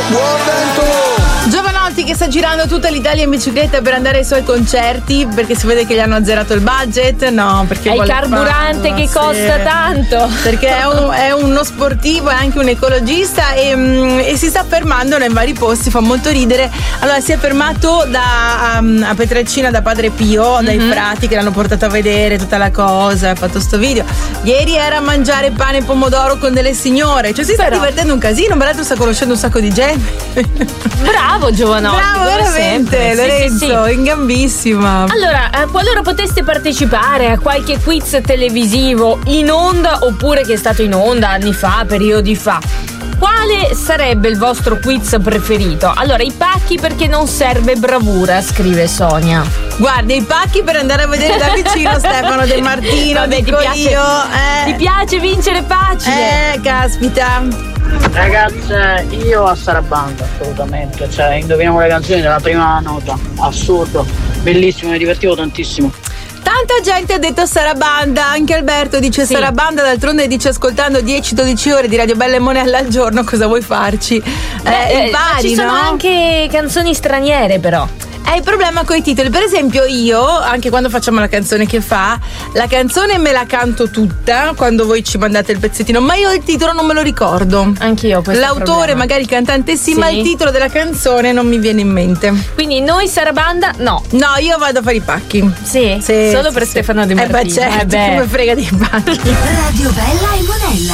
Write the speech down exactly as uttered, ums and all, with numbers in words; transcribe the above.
Buon vento! Giovanotti che sta girando tutta l'Italia in bicicletta per andare ai suoi concerti, perché si vede che gli hanno azzerato il budget. No, perché è il vuole carburante farlo, che sì. costa tanto. Perché è, un, è uno sportivo, è anche un ecologista e, mm, e si sta fermando nei vari posti, fa molto ridere. Allora si è fermato da, um, a Petrelcina da Padre Pio, dai Mm-hmm. frati che l'hanno portato a vedere tutta la cosa, ha fatto sto video. Ieri era a mangiare pane e pomodoro con delle signore, cioè si sta Però- divertendo un casino, peraltro sta conoscendo un sacco di gente. Bravo Giovanotti. Bravo, come veramente, sempre. Sì, Lorenzo, sì, sì. in gambissima. Allora, eh, qualora poteste partecipare a qualche quiz televisivo in onda oppure che è stato in onda anni fa, periodi fa, quale sarebbe il vostro quiz preferito? Allora, i pacchi perché non serve bravura, scrive Sonia. Guarda, i pacchi per andare a vedere da vicino Stefano De Martino, Vabbè, ti dico piace, io. Eh, ti piace vincere facile? eh, caspita. Ragazze, io a Sarabanda assolutamente, cioè indoviniamo le canzoni dalla prima nota, assurdo, bellissimo, mi divertivo tantissimo. Tanta gente ha detto Sarabanda, anche Alberto dice Sì. Sarabanda, d'altronde dice ascoltando dieci dodici ore di Radio Bella e Monella al giorno, cosa vuoi farci? Beh, Eh, eh, ma impari, ci sono no? anche canzoni straniere però. È il problema con i titoli. Per esempio io, anche quando facciamo la canzone che fa, la canzone me la canto tutta quando voi ci mandate il pezzettino, ma io il titolo non me lo ricordo. Anch'io ho questo L'autore, problema. magari il cantante sì, Sì. ma il titolo della canzone non mi viene in mente. Quindi noi Sarabanda no. No, io vado a fare i pacchi. Sì, Sì, solo sì, per sì. Stefano De Eh Martino. beh, certo, Eh beh. come frega dei pacchi. Radio Bella e Monella.